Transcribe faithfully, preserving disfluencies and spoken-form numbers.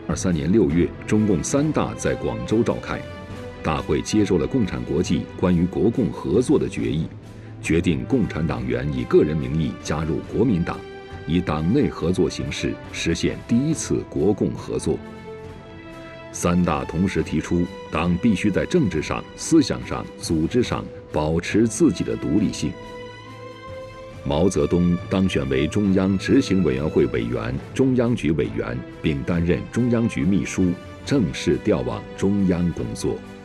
二三年六月，中共三大在广州召开，大会接受了共产国际关于国共合作的决议，决定共产党员以个人名义加入国民党，以党内合作形式实现第一次国共合作。三大同时提出，党必须在政治上、思想上、组织上保持自己的独立性。毛泽东当选为中央执行委员会委员、中央局委员，并担任中央局秘书，正式调往中央工作。